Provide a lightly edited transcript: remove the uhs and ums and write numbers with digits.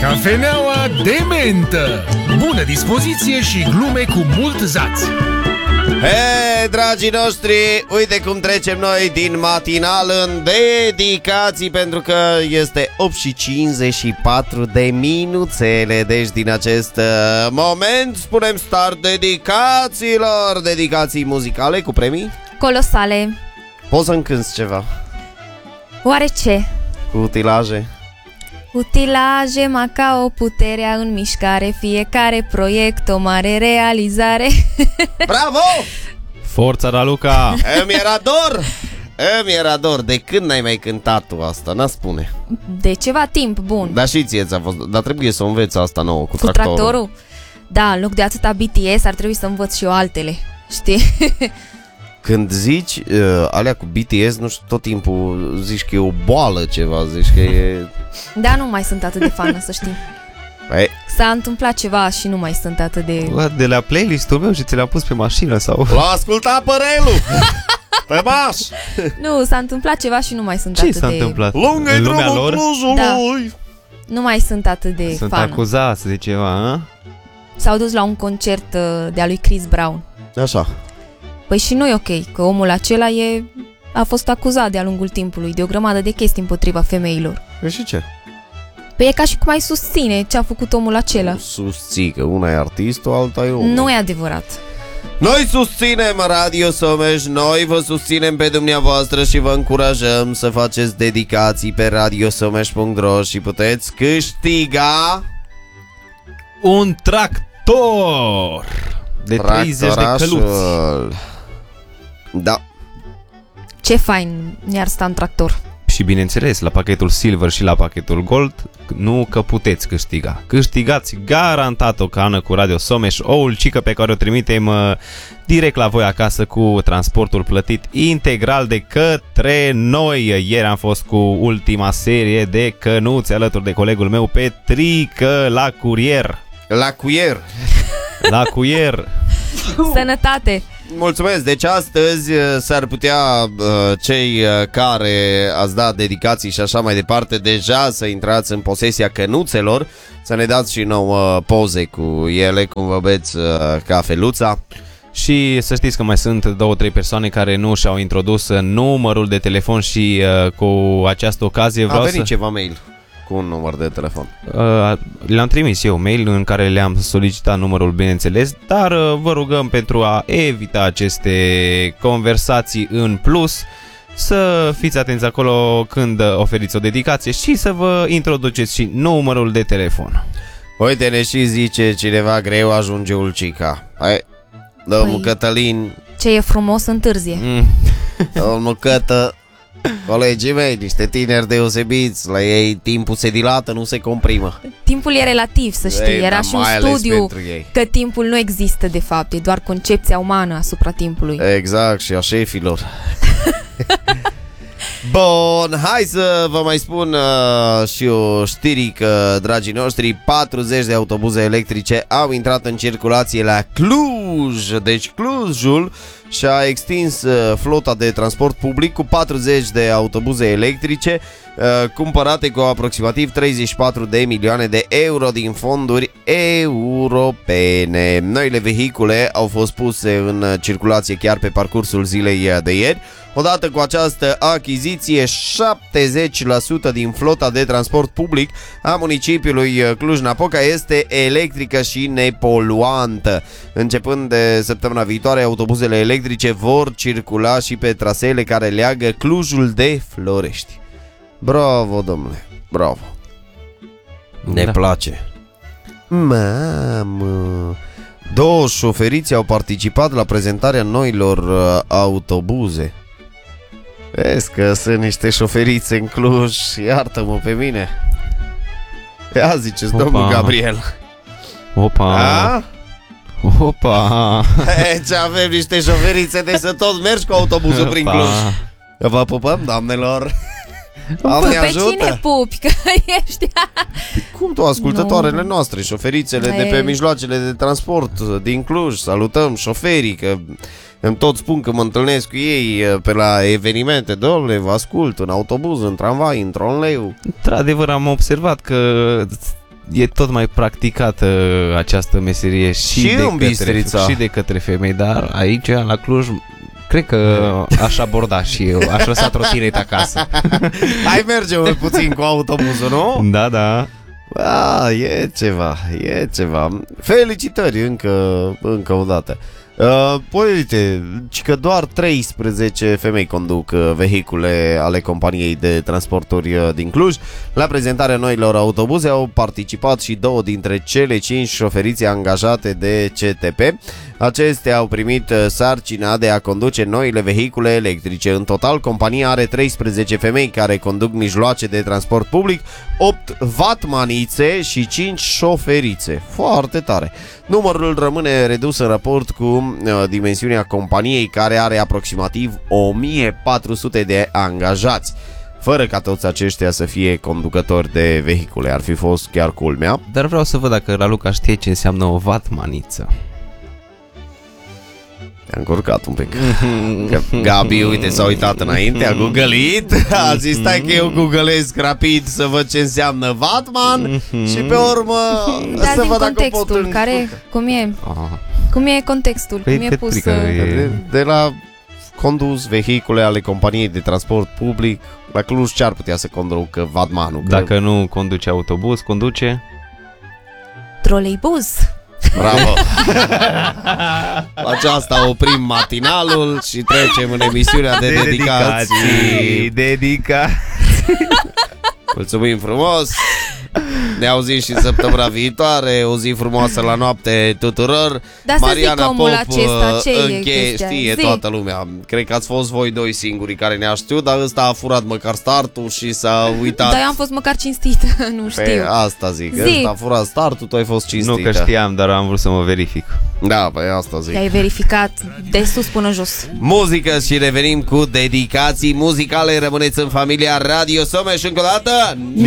Cafeneaua de mentă. Bună dispoziție și glume cu mult zaț. Hei, dragii noștri, uite cum trecem noi din matinal în dedicații, pentru că este 8:54 de minuțele. Deci din acest moment spunem start dedicațiilor. Dedicații muzicale cu premii colosale. Poți să-mi cânti ceva? Oare ce? Cu utilaje. Utilaje, Macao, puterea în mișcare, fiecare proiect o mare realizare. Bravo! Forța, Raluca! Îmi era dor. De când n-ai mai cântat tu asta? N-a spune. De ceva timp, bun. Dar și ție ți-a fost. Dar trebuie să o înveți asta nouă cu tractorul? Da, în loc de atâta BTS ar trebui să învăț și eu altele. Știi? Când zici alea cu BTS, nu știu, tot timpul zici că e o boală ceva, zici că e... Da, nu mai sunt atât de fană, să știi. S-a întâmplat ceva și nu mai sunt atât de... De la playlist-ul meu și ți l-am pus pe mașină sau... L-a ascultat părelul! Pe maș! Nu, s-a întâmplat ceva și nu mai sunt Ce atât de... s-a întâmplat? Lungă-i drumul lor? Clujului! Da. Nu mai sunt atât de Sunt fană. acuzați de ceva, a? S-au dus la un concert de-a lui Chris Brown. Așa. Păi și nu e ok, că omul acela a fost acuzat de-a lungul timpului de o grămadă de chestii împotriva femeilor. E și ce? Păi e ca și cum ai susține ce a făcut omul acela. Susții că una e artistul, alta e omul. Nu e adevărat. Noi susținem Radio Someș, noi vă susținem pe dumneavoastră și vă încurajăm să faceți dedicații pe radiosomeș.ro și puteți câștiga un tractor de 30 de căluți. Da. Ce fain mi-ar sta în tractor. Și bineînțeles, la pachetul Silver și la pachetul Gold, nu că puteți câștiga. Câștigați garantat o cană cu Radio Someș, o ulcică pe care o trimitem direct la voi acasă cu transportul plătit integral de către noi. Ieri am fost cu ultima serie de cănuți alături de colegul meu Petrică la curier. La cuier. La cuier. Sănătate! Mulțumesc, deci astăzi s-ar putea cei care ați dat dedicații și așa mai departe deja să intrați în posesia cănuțelor, să ne dați și nouă poze cu ele, cum vă beți cafeluța. Și să știți că mai sunt 2-3 persoane care nu și-au introdus numărul de telefon și cu această ocazie vreau A venit să... ceva mail cu un număr de telefon. Le-am trimis eu mail în care le-am solicitat numărul, bineînțeles, dar vă rugăm pentru a evita aceste conversații în plus să fiți atenți acolo când oferiți o dedicație și să vă introduceți și numărul de telefon. Uite-ne și zice cineva, greu ajunge ulcica. Hai, domnul Cătălin. Ce e frumos întârzie. Domnul Cătă, colegii mei, niște tineri deosebiți, la ei timpul se dilată, nu se comprimă. Timpul e relativ, să știi. Era și un studiu că timpul nu există de fapt, e doar concepția umană asupra timpului. Exact, și a șefilor. Bun, hai să vă mai spun și o știrică, dragii noștri. 40 de autobuze electrice au intrat în circulație la Cluj. Deci Clujul și-a extins flota de transport public cu 40 de autobuze electrice cumpărate cu aproximativ 34 de milioane de euro din fonduri europene. Noile vehicule au fost puse în circulație chiar pe parcursul zilei de ieri. Odată cu această achiziție, 70% din flota de transport public a municipiului Cluj-Napoca este electrică și nepoluantă. Începând de săptămâna viitoare, autobuzele electrice vor circula și pe traseele care leagă Clujul de Florești. Bravo, domnule, bravo. Ne place. Mamă, 2 șoferiți au participat la prezentarea noilor autobuze. Vezi că sunt niște șoferițe în Cluj, iartă-mă pe mine. Ia ziceți, domnul Gabriel. Opa. Opa. Deci avem niște șoferițe de să tot mergi cu autobuzul prin Cluj. Vă pupăm, doamnelor. Pe cine pupi? Că ești... Cum tu, ascultătoarele noastre, șoferițele de pe mijloacele de transport din Cluj. Salutăm șoferii, că îmi tot spun că mă întâlnesc cu ei pe la evenimente. Dom'le, vă ascult în autobuz, în tramvai, în tronleu. Într-adevăr am observat că e tot mai practicată această meserie și de către femei, dar aici, la Cluj, cred că aș aborda și eu, aș lăsa trotineta acasă. Hai merge puțin cu autobuzul, nu? Da. E ceva. Felicitări încă o dată. Păi uite, că doar 13 femei conduc vehicule ale companiei de transporturi din Cluj. La prezentarea noilor autobuze au participat și 2 dintre cele 5 șoferițe angajate de CTP. Acestea au primit sarcina de a conduce noile vehicule electrice. În total, compania are 13 femei care conduc mijloace de transport public, 8 vatmanițe și 5 șoferițe. Foarte tare! Numărul rămâne redus în raport cu dimensiunea companiei, care are aproximativ 1400 de angajați. Fără ca toți aceștia să fie conducători de vehicule. Ar fi fost chiar culmea. Dar vreau să văd dacă Raluca știe ce înseamnă o vatmaniță. Te-am încurcat un pic. Gabi, uite, s-a uitat înainte, a googlit, a zis stai că eu googlesc rapid să văd ce înseamnă Vatman și pe urmă să văd dacă pot cum e contextul, cum e pus de la condus vehicule ale companiei de transport public. La Cluj ce ar putea să conducă Vatmanul? Dacă nu conduce autobuz, conduce troleibuz. Bravo! Aceasta oprim matinalul și trecem în emisiunea de dedicații. Mulțumim frumos! Ne auzim și săptămâna viitoare. O zi frumoasă la noapte tuturor. Dar Mariana Pop acesta, știe toată lumea. Cred că ați fost voi 2 singuri care ne-a știut, dar ăsta a furat măcar startul și s-a uitat. Dar eu am fost măcar cinstit, nu știu. Pe asta zic, ăsta a furat startul, tu ai fost cinstită. Nu că știam, dar am vrut să mă verific. Da, păi asta zic. Te-ai verificat de sus până jos. Muzică și revenim cu dedicații muzicale. Rămâneți în familia Radio Someș încă o dată.